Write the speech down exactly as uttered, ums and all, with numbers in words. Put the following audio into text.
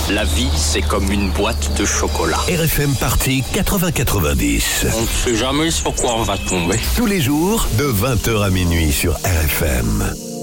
La vie, c'est comme une boîte de chocolat. R F M Party quatre-vingts quatre-vingt-dix. On ne sait jamais sur quoi on va tomber. Tous les jours, de vingt heures à minuit sur R F M.